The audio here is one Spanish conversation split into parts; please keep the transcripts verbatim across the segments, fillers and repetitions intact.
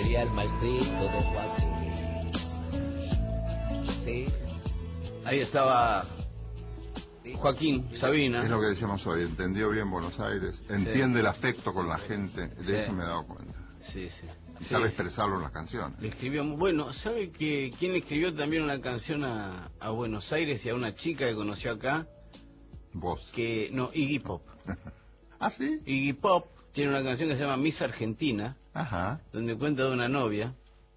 decía el maestrito de Joaquín. Sí. Ahí estaba Joaquín Sabina. Es lo que decíamos hoy, entendió bien Buenos Aires, entiende sí. el afecto con la gente, de sí. eso me he dado cuenta. Sí, sí. Y sí, sabe sí. expresarlo en las canciones. Le escribió, bueno, ¿sabe que quién le escribió también una canción a, a Buenos Aires y a una chica que conoció acá? Vos. Que, no, Iggy Pop. ¿Ah, sí? Iggy Pop tiene una canción que se llama Miss Argentina, ajá, donde cuenta de una novia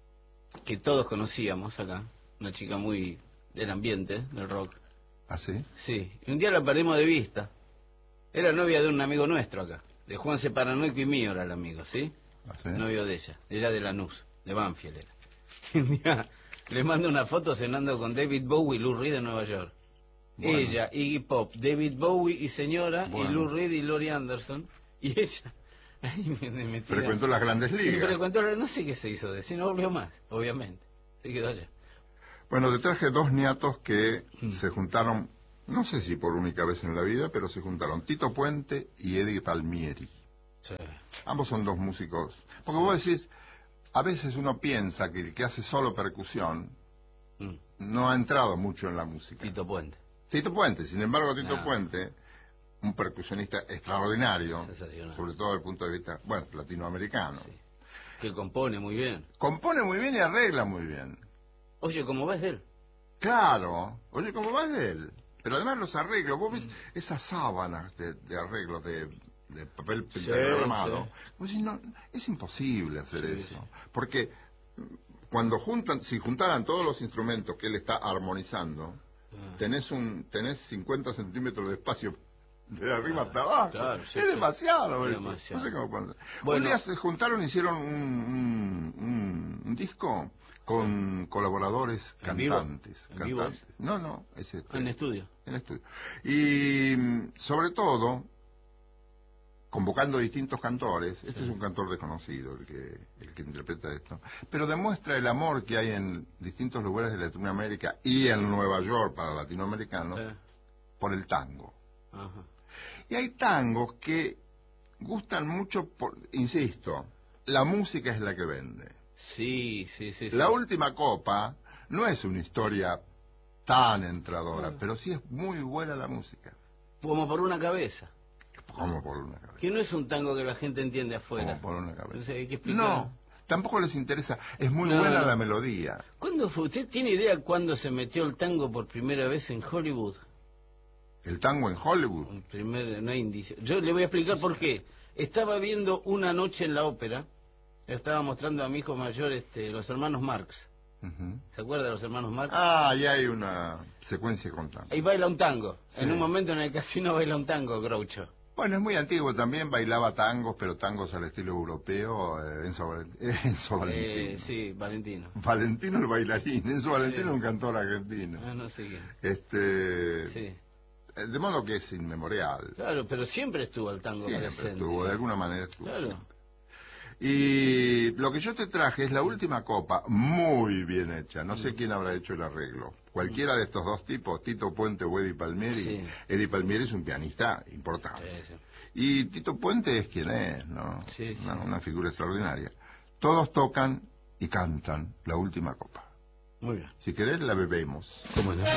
que todos conocíamos acá, una chica muy del ambiente, del rock. ¿Ah, sí? Sí, y un día la perdimos de vista. Era novia de un amigo nuestro acá, de Juanse Paranoico y mío era el amigo, ¿sí? ¿Ah, sí? Novio de ella, ella de Lanús, de Banfield era. Y un día le mando una foto cenando con David Bowie y Lou Reed en Nueva York. Bueno. Ella, Iggy Pop, David Bowie y señora, bueno. y Lou Reed y Laurie Anderson, y ella... Ahí me, me frecuentó las grandes ligas. Y frecuentó, no sé qué se hizo de si no volvió más, obviamente, se quedó allá. Bueno, te traje dos niatos que mm. se juntaron, no sé si por única vez en la vida, pero se juntaron Tito Puente y Eddie Palmieri. Sí. Ambos son dos músicos. Porque sí. vos decís, a veces uno piensa que el que hace solo percusión mm. no ha entrado mucho en la música. Tito Puente. Tito Puente, sin embargo, Tito no. Puente, un percusionista extraordinario, sobre todo desde el punto de vista, bueno, latinoamericano. Sí. Que compone muy bien. Compone muy bien y arregla muy bien. Oye, ¿cómo vas de él? Claro, oye, ¿cómo vas de él? Pero además los arreglos, vos ves mm. esas sábanas de, de arreglos de, de papel pentagrama. Sí, sí. No, es imposible hacer sí, eso. Sí. Porque cuando juntan, si juntaran todos los instrumentos que él está armonizando, ah. tenés un tenés cincuenta centímetros de espacio de arriba claro, hasta abajo. Claro, sí, es sí. demasiado eso. Demasiado. No sé cómo poner. Bueno, un día se juntaron y hicieron un, un, un, un disco con colaboradores ¿En cantantes. ¿En cantantes. Vivo? No, no, es este, en estudio. En estudio. Y sobre todo convocando distintos cantores. Este sí. es un cantor desconocido el que el que interpreta esto, pero demuestra el amor que hay en distintos lugares de Latinoamérica y en Nueva York para latinoamericanos eh. por el tango. Ajá. Y hay tangos que gustan mucho, por, insisto, la música es la que vende. Sí, sí, sí. La sí. última copa no es una historia tan entradora, ah. pero sí es muy buena la música. Como por una cabeza. Como por una cabeza. Que no es un tango que la gente entiende afuera. Como por una cabeza. Entonces hay que explicar. No, tampoco les interesa. Es muy no, buena no. la melodía. ¿Cuándo fue? ¿Usted tiene idea cuándo se metió el tango por primera vez en Hollywood? ¿El tango en Hollywood? El primer, no hay indicio. Yo le voy a explicar por qué. Estaba viendo Una noche en la ópera. Estaba mostrando a mi hijo mayor este, los hermanos Marx. Uh-huh. ¿Se acuerda de los hermanos Marx? Ah, ya hay una secuencia con tango. Ahí baila un tango. Sí. En un momento en el casino baila un tango, Groucho. Bueno, es muy antiguo también, bailaba tangos, pero tangos al estilo europeo, eh, Enzo, Enzo Valentino. Eh, sí, Valentino. Valentino el bailarín, Enzo Valentino sí. un cantor argentino. Ah, no sé quién. Este... Sí. De modo que es inmemorial. Claro, pero siempre estuvo el tango siempre presente. estuvo, de alguna manera estuvo. Claro. Siempre. Y lo que yo te traje es la última copa, muy bien hecha. No sé quién habrá hecho el arreglo. Cualquiera de estos dos tipos, Tito Puente o Eddie Palmieri. Sí. Eddie Palmieri es un pianista importante. Sí, sí. Y Tito Puente es quien es, ¿no? Sí, sí. Una, una figura extraordinaria. Todos tocan y cantan la última copa. Muy bien. Si querés la bebemos. ¿Cómo no?